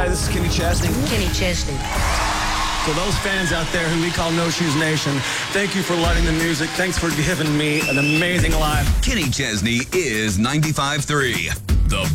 Hi, this is Kenny Chesney. Kenny Chesney. For those fans out there who we call No Shoes Nation, thank you for loving the music. Thanks for giving me an amazing life. Kenny Chesney is 95.3, the